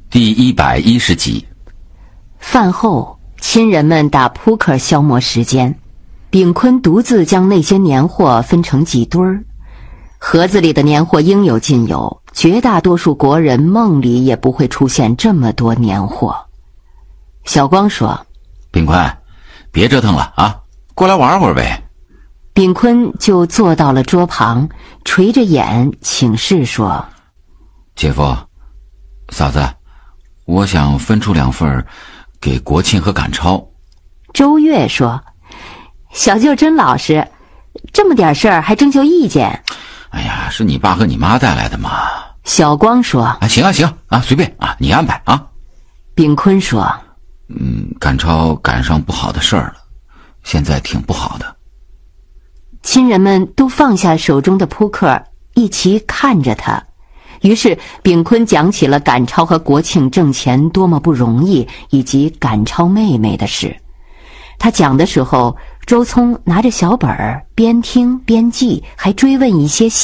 第110集。 饭后，亲人们打扑克消磨时间。炳坤独自将那些年货分成几堆儿，盒子里的年货应有尽有，绝大多数国人梦里也不会出现这么多年货。小光说： 炳坤，别折腾了啊，过来玩会儿呗。 炳坤就坐到了桌旁，垂着眼请示说： 姐夫，嫂子，我想分出2份给国庆和赶超。 周月说：小舅真老实，这么点事儿还征求意见。 哎呀，是你爸和你妈带来的嘛。 小光说： 行啊，随便啊，你安排啊。 炳坤说： 赶超赶上不好的事儿了，现在挺不好的。 亲人们都放下手中的扑克，一起看着他。于是炳坤讲起了赶超和国庆挣钱多么不容易，以及赶超妹妹的事。他讲的时候，周聪拿着小本儿边听边记，还追问一些细